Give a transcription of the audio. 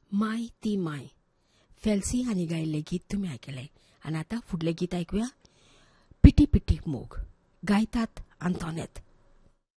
माय ती माय फेल्सी हांणी गायिल्लें गीत तुमी आयकलें. आनी आतां फुडलें गीत आयकुया. पिटी पिटी मोग गायतात आंतोनेत.